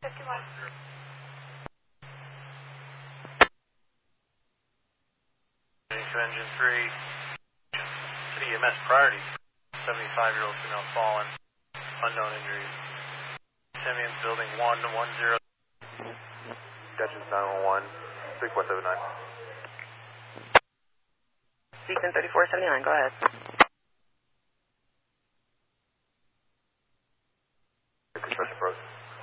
Engine 3, City EMS priority, 75-year-old female fallen, unknown injuries. Simeons building 110. Dutchess 911, 3479. Beacon 3479, go ahead. Construction pros.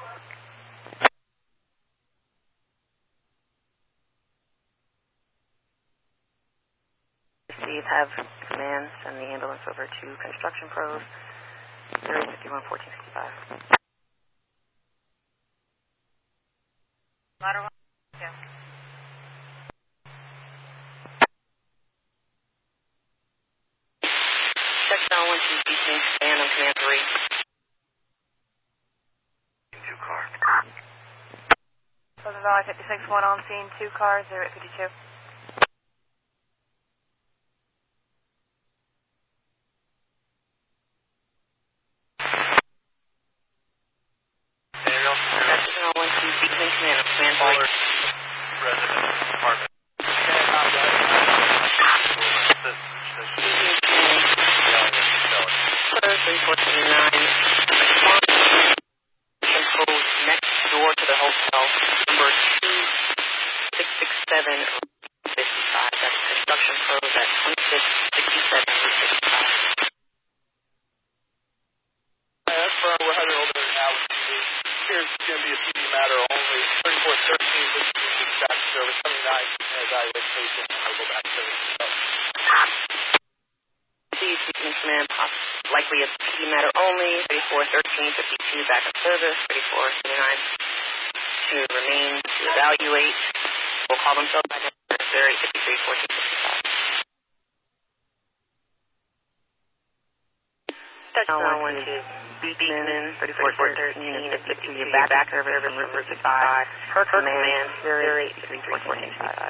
Receive, have command, send the ambulance over to construction pros, 051 1465. Ladder 1, yeah. Check down 1 2 Beacon, stand on command 3. 2 cars. Pleasant Valley 56-1 on scene, 2 cars, 0852. Caller, resident, apartment. Next door to the hotel, number 2667 55. That's construction pros at 2667 55. That's firm. We're headed over there now. Here's going to be a PD matter only. 3413, this is dispatch service. 79, evaluate patient, and I'll go back to it. Please, Beacon Command, likely a PD matter only. 3413, 52, back up service. 3479 to remain to evaluate. We'll call themselves back at necessary. 53 1465. Touchdown 1 2. Beacon 3413 and 52, you're back service from Route 55. Her command 083 1465.